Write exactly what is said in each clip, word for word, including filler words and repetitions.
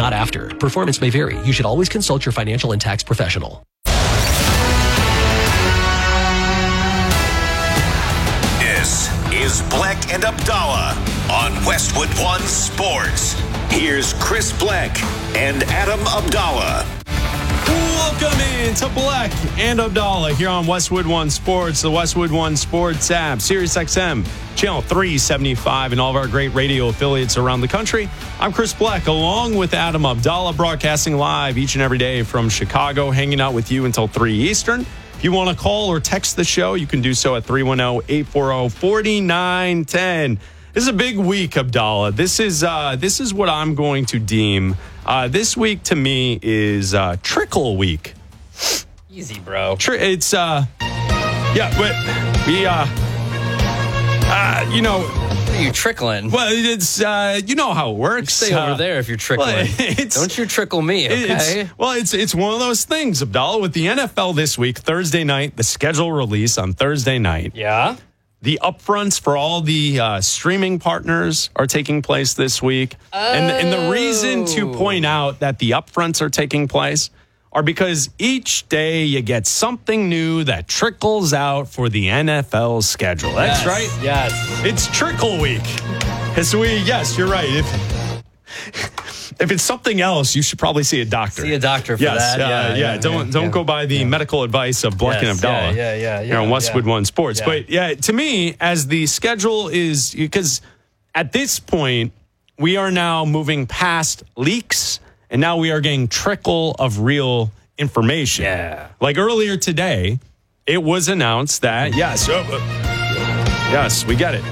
not after. Performance may vary. You should always consult your financial and tax professional. This is Bleck and Abdallah on Westwood One Sports. Here's Chris Bleck and Adam Abdallah. Welcome in to Bleck and Abdallah here on Westwood One Sports, the Westwood One Sports app, Sirius X M, channel three seventy-five, and all of our great radio affiliates around the country. I'm Chris Bleck, along with Adam Abdallah, broadcasting live each and every day from Chicago, hanging out with you until three Eastern. If you want to call or text the show, you can do so at three one zero, eight four zero, four nine one zero. This is a big week, Abdallah. This is uh, this is what I'm going to deem. Uh, this week to me is uh, trickle week. Easy, bro. Tri- it's uh, yeah, but we uh, uh, you know. What are you trickling? Well, it's uh, you know how it works. Stay uh, over there if you're trickling. Well, Don't you trickle me, okay? It's, well, it's it's one of those things, Abdallah. With the N F L this week, Thursday night, the schedule release on Thursday night. Yeah. The upfronts for all the uh, streaming partners are taking place this week. Oh. And, and the reason to point out that the upfronts are taking place are because each day you get something new that trickles out for the N F L schedule. That's yes, right. Yes. It's trickle week. So we, yes, you're right. If, if it's something else, you should probably see a doctor. See a doctor for yes, that. Uh, yeah, yeah, yeah. Don't yeah, don't yeah. go by the yeah. medical advice of Bleck yes, and Abdallah. Yeah, yeah, yeah. yeah Here on Westwood yeah. One Sports. Yeah. But yeah, to me, as the schedule is, because at this point, we are now moving past leaks, and now we are getting trickle of real information. Yeah. Like earlier today, it was announced that, yes, uh, yes, we get it.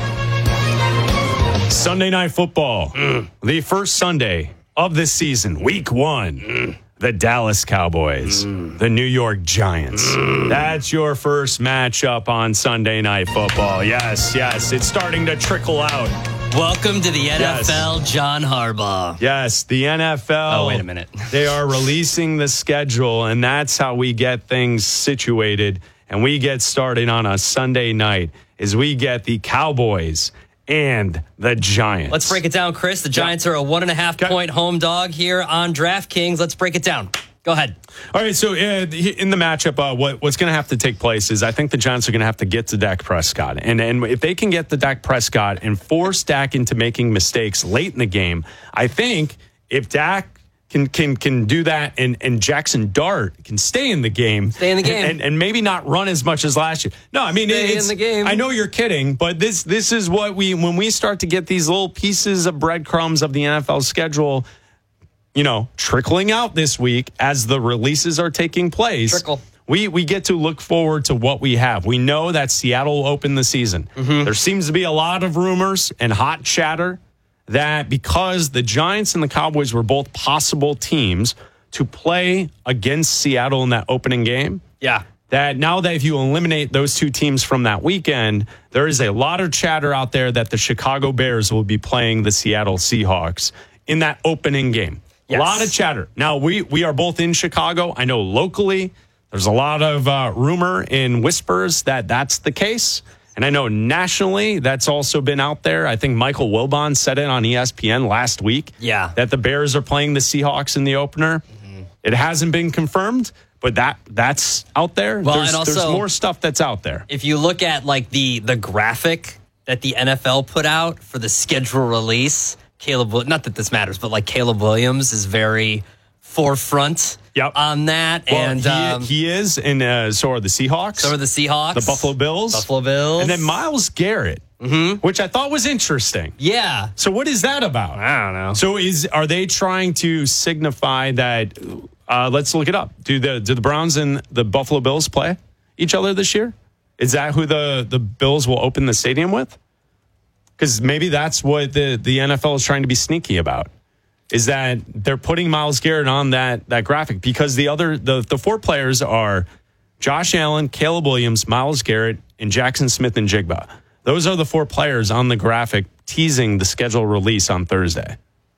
Sunday Night Football, mm. the first Sunday of the season, week one. Mm. The Dallas Cowboys, mm. the New York Giants. Mm. That's your first matchup on Sunday Night Football. Yes, yes, it's starting to trickle out. Welcome to the N F L, yes. John Harbaugh. Yes, the N F L. Oh, wait a minute. They are releasing the schedule, and that's how we get things situated. And we get started on a Sunday night as we get the Cowboys and the Giants. Let's break it down, Chris. The Giants yeah. are a one and a half point home dog here on DraftKings. Let's break it down. Go ahead. All right, so uh, in the matchup, uh, what, what's going to have to take place is I think the Giants are going to have to get to Dak Prescott. And, and if they can get to Dak Prescott and force Dak into making mistakes late in the game, I think if Dak can can can do that and, and Jackson Dart can stay in the game. Stay in the game. And, and, and maybe not run as much as last year. No, I mean, stay it's, in the game. I know you're kidding, but this this is what we, when we start to get these little pieces of breadcrumbs of the N F L schedule, you know, trickling out this week as the releases are taking place. Trickle. We we get to look forward to what we have. We know that Seattle will open the season. Mm-hmm. There seems to be a lot of rumors and hot chatter that because the Giants and the Cowboys were both possible teams to play against Seattle in that opening game. Yeah. That now that if you eliminate those two teams from that weekend, there is a lot of chatter out there that the Chicago Bears will be playing the Seattle Seahawks in that opening game. Yes. A lot of chatter. Now, we, we are both in Chicago. I know locally there's a lot of uh, rumor and whispers that that's the case. And I know nationally that's also been out there. I think Michael Wilbon said it on E S P N last week. Yeah. That the Bears are playing the Seahawks in the opener. Mm-hmm. It hasn't been confirmed, but that that's out there. Well, there's, and also, there's more stuff that's out there. If you look at like the the graphic that the N F L put out for the schedule release, Caleb, not that this matters, but like Caleb Williams is very forefront yep. on that. Well, and he, um, he is, and uh, so are the Seahawks. So are the Seahawks. The Buffalo Bills. Buffalo Bills. And then Myles Garrett, mm-hmm. which I thought was interesting. Yeah. So what is that about? I don't know. So is are they trying to signify that, uh, let's look it up. Do the do the Browns and the Buffalo Bills play each other this year? Is that who the, the Bills will open the stadium with? Because maybe that's what the, the N F L is trying to be sneaky about. Is that they're putting Myles Garrett on that that graphic because the other the, the four players are Josh Allen, Caleb Williams, Myles Garrett, and Jackson Smith and Jigba. Those are the four players on the graphic teasing the schedule release on Thursday.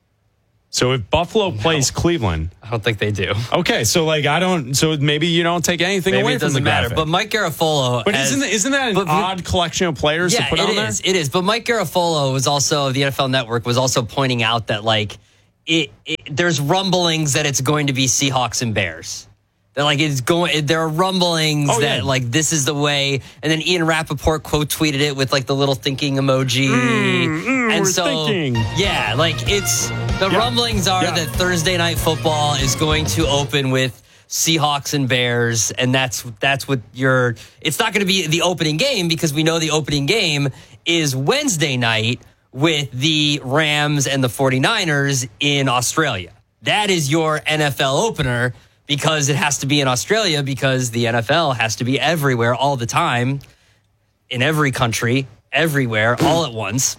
So if Buffalo no, plays Cleveland, I don't think they do. Okay, so like I don't. So maybe you don't take anything maybe away it from the doesn't matter. graphic. But Mike Garafolo, but has, isn't isn't that an but, odd collection of players yeah, to put it on is, there? It is. But Mike Garafolo was also the N F L Network was also pointing out that like it, it there's rumblings that it's going to be Seahawks and Bears. They're like it's going. There are rumblings oh, that yeah. like this is the way. And then Ian Rappaport quote tweeted it with like the little thinking emoji. Mm, mm, and we're so thinking. yeah, like it's the Yeah. rumblings are Yeah. that Thursday Night Football is going to open with Seahawks and Bears, and that's that's what you're. It's not going to be the opening game because we know the opening game is Wednesday night with the Rams and the 49ers in Australia. That is your N F L opener because it has to be in Australia because the N F L has to be everywhere all the time, in every country, everywhere, all at once.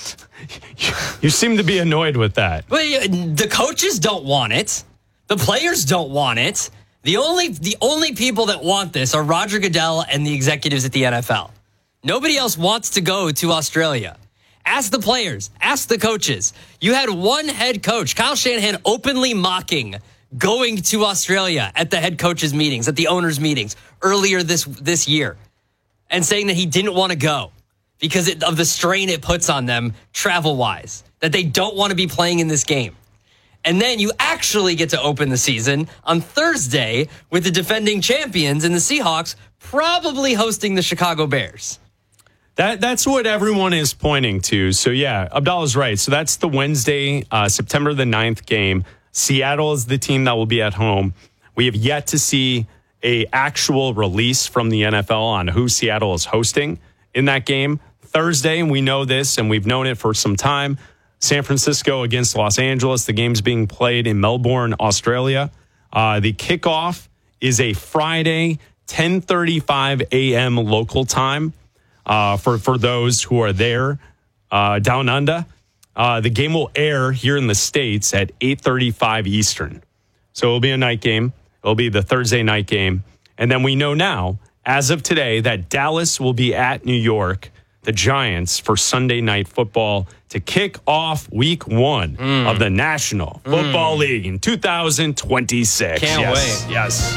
You seem to be annoyed with that. But the coaches don't want it. The players don't want it. The only the only people that want this are Roger Goodell and the executives at the N F L. Nobody else wants to go to Australia. Ask the players. Ask the coaches. You had one head coach, Kyle Shanahan, openly mocking going to Australia at the head coaches' meetings, at the owners' meetings earlier this this year, and saying that he didn't want to go because it, of the strain it puts on them travel-wise, that they don't want to be playing in this game. And then you actually get to open the season on Thursday with the defending champions and the Seahawks probably hosting the Chicago Bears. That That's what everyone is pointing to. So, yeah, Abdallah's right. So that's the Wednesday, uh, September the ninth game. Seattle is the team that will be at home. We have yet to see a actual release from the N F L on who Seattle is hosting in that game. Thursday, we know this, and we've known it for some time. San Francisco against Los Angeles. The game's being played in Melbourne, Australia. Uh, the kickoff is a Friday, ten thirty-five a.m. local time uh, for, for those who are there uh, down under. Uh, the game will air here in the States at eight thirty-five Eastern. So it'll be a night game. It'll be the Thursday night game. And then we know now, as of today, that Dallas will be at New York, the Giants, for Sunday Night Football to kick off week one mm. of the National Football mm. League in two thousand twenty-six. Can't yes. wait. Yes.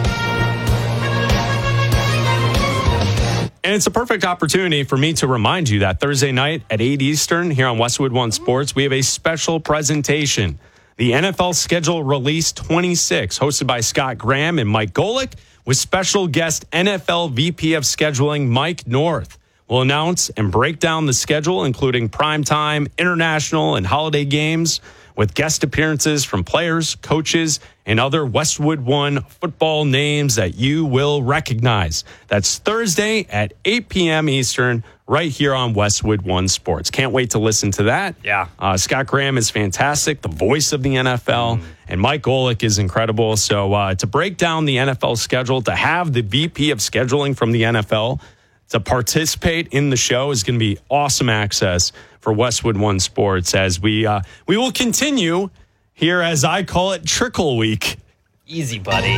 And it's a perfect opportunity for me to remind you that Thursday night at eight Eastern here on Westwood One Sports, we have a special presentation. The N F L Schedule Release twenty-six, hosted by Scott Graham and Mike Golick, with special guest N F L V P of Scheduling Mike North. We'll announce and break down the schedule, including primetime, international, and holiday games, with guest appearances from players, coaches, and other Westwood One football names that you will recognize. That's Thursday at eight p.m. Eastern, right here on Westwood One Sports. Can't wait to listen to that. Yeah. Uh, Scott Graham is fantastic, the voice of the N F L, mm. and Mike Golick is incredible. So uh, to break down the N F L schedule, to have the V P of scheduling from the N F L to participate in the show is going to be awesome access for Westwood One Sports as we uh, we will continue here, as I call it, Trickle Week. Easy, buddy.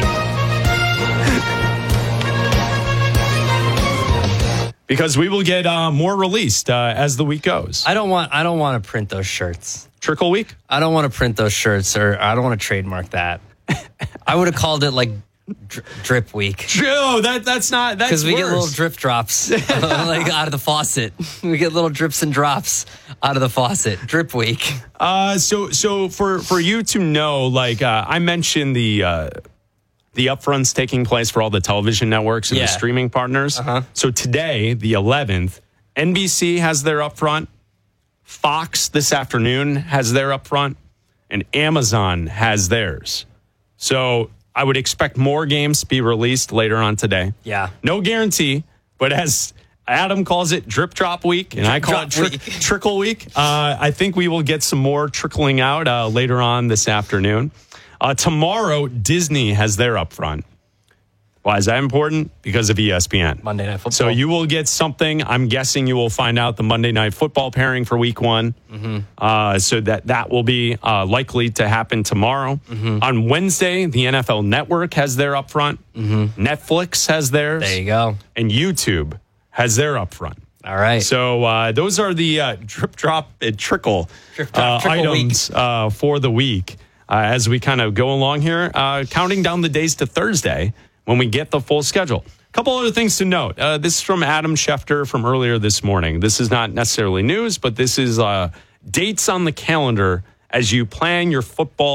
Because we will get uh, more released uh, as the week goes. I don't want. I don't want to print those shirts. Trickle Week? I don't want to print those shirts, or I don't want to trademark that. I would have called it like Dri- drip week. Oh, that that's not that's because we worse. get little drip drops like out of the faucet. We get little drips and drops out of the faucet. Drip week. Uh, so so for for you to know, like uh, I mentioned the uh, the upfronts taking place for all the television networks and Yeah. the streaming partners. Uh-huh. So today, the eleventh, N B C has their upfront. Fox this afternoon has their upfront, and Amazon has theirs. So I would expect more games to be released later on today. Yeah. No guarantee, but as Adam calls it, drip drop week, and Drip I call drop it tri- week. trickle week. Uh, I think we will get some more trickling out uh, later on this afternoon. Uh, tomorrow, Disney has their upfront. Why is that important? Because of E S P N. Monday Night Football. So you will get something. I'm guessing you will find out the Monday Night Football pairing for week one. Mm-hmm. Uh, so that, that will be uh, likely to happen tomorrow. Mm-hmm. On Wednesday, the N F L Network has their upfront. Mm-hmm. Netflix has theirs. There you go. And YouTube has their upfront. All right. So uh, those are the uh, drip, drop, and trickle, Drip, drop, uh, trickle items uh, for the week uh, as we kind of go along here, uh, counting down the days to Thursday when we get the full schedule. A couple other things to note. Uh, this is from Adam Schefter from earlier this morning. This is not necessarily news, but this is uh, dates on the calendar as you plan your football